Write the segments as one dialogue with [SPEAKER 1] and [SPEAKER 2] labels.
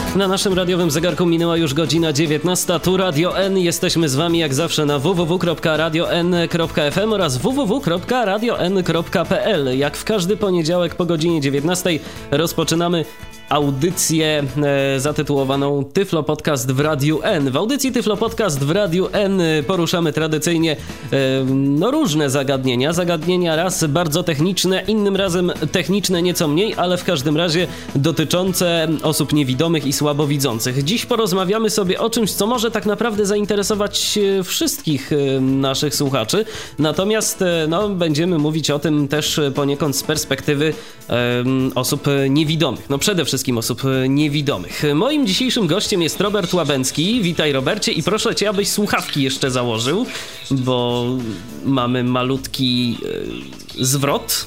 [SPEAKER 1] Na naszym radiowym zegarku minęła już godzina 19. Tu Radio N. Jesteśmy z wami jak zawsze na www.radion.fm oraz www.radion.pl. Jak w każdy poniedziałek po godzinie 19 rozpoczynamy audycję zatytułowaną Tyflo Podcast w Radiu N. W audycji Tyflo Podcast w Radiu N poruszamy tradycyjnie różne zagadnienia raz bardzo techniczne, innym razem techniczne nieco mniej, ale w każdym razie dotyczące osób niewidomych i słabowidzących. Dziś porozmawiamy sobie o czymś, co może tak naprawdę zainteresować wszystkich naszych słuchaczy, natomiast będziemy mówić o tym też poniekąd z perspektywy osób niewidomych. Przede wszystkim osób niewidomych. Moim dzisiejszym gościem jest Robert Łabęcki. Witaj, Robercie, i proszę cię, abyś słuchawki jeszcze założył, bo mamy malutki zwrot.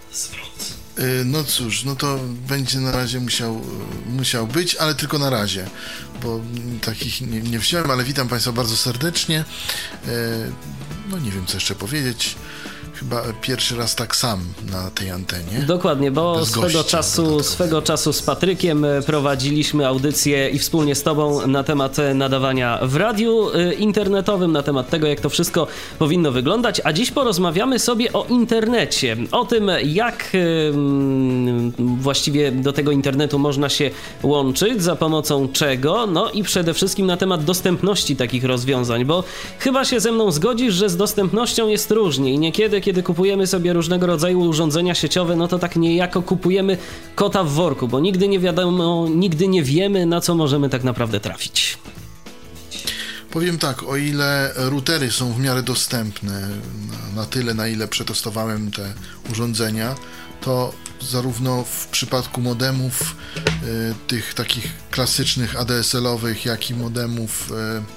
[SPEAKER 2] No cóż, to będzie na razie musiał być, ale tylko na razie, bo takich nie wziąłem, ale witam Państwa bardzo serdecznie. Nie wiem, co jeszcze powiedzieć. Chyba pierwszy raz tak sam na tej antenie.
[SPEAKER 1] Dokładnie, bo swego czasu z Patrykiem prowadziliśmy audycję i wspólnie z tobą na temat nadawania w radiu internetowym, na temat tego, jak to wszystko powinno wyglądać, a dziś porozmawiamy sobie o internecie, o tym, jak właściwie do tego internetu można się łączyć, za pomocą czego, i przede wszystkim na temat dostępności takich rozwiązań, bo chyba się ze mną zgodzisz, że z dostępnością jest różnie i niekiedy, kiedy kupujemy sobie różnego rodzaju urządzenia sieciowe, to tak niejako kupujemy kota w worku, bo nigdy nie wiadomo, nigdy nie wiemy, na co możemy tak naprawdę trafić.
[SPEAKER 2] Powiem tak, o ile routery są w miarę dostępne, na tyle, na ile przetestowałem te urządzenia, to zarówno w przypadku modemów tych takich klasycznych ADSL-owych, jak i modemów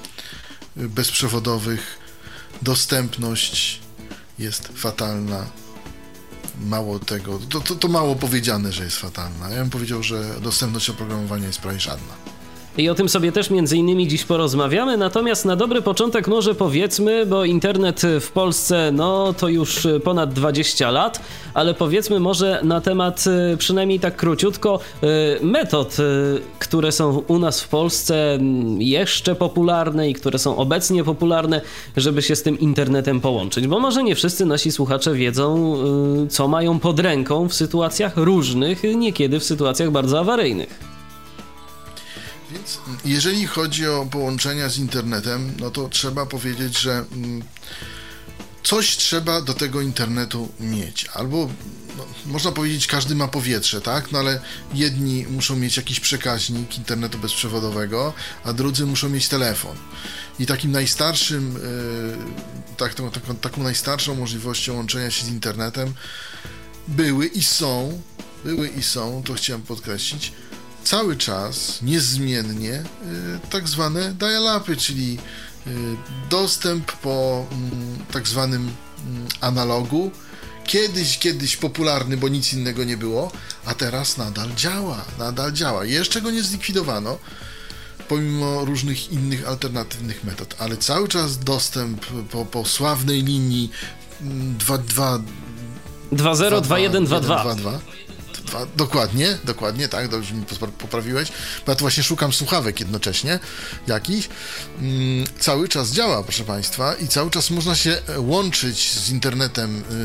[SPEAKER 2] bezprzewodowych dostępność jest fatalna. Mało tego, to mało powiedziane, że jest fatalna. Ja bym powiedział, że dostępność oprogramowania jest prawie żadna.
[SPEAKER 1] I o tym sobie też między innymi dziś porozmawiamy, natomiast na dobry początek może powiedzmy, bo internet w Polsce to już ponad 20 lat, ale powiedzmy może na temat przynajmniej tak króciutko metod, które są u nas w Polsce jeszcze popularne i które są obecnie popularne, żeby się z tym internetem połączyć, bo może nie wszyscy nasi słuchacze wiedzą, co mają pod ręką w sytuacjach różnych, niekiedy w sytuacjach bardzo awaryjnych.
[SPEAKER 2] Więc jeżeli chodzi o połączenia z internetem, to trzeba powiedzieć, że coś trzeba do tego internetu mieć. Albo można powiedzieć, każdy ma powietrze, tak? Ale jedni muszą mieć jakiś przekaźnik internetu bezprzewodowego, a drudzy muszą mieć telefon. I takim najstarszym, taką najstarszą możliwością łączenia się z internetem były i są, to chciałem podkreślić, cały czas, niezmiennie, tak zwane dial-upy, czyli dostęp po tak zwanym analogu. Kiedyś popularny, bo nic innego nie było, a teraz nadal działa. Jeszcze go nie zlikwidowano, pomimo różnych innych alternatywnych metod, ale cały czas dostęp po sławnej linii
[SPEAKER 1] 2.0.2.1.2.2.
[SPEAKER 2] Dokładnie, tak, dobrze mi poprawiłeś, bo ja tu właśnie szukam słuchawek jednocześnie jakichś. Cały czas działa, proszę Państwa, i cały czas można się łączyć z internetem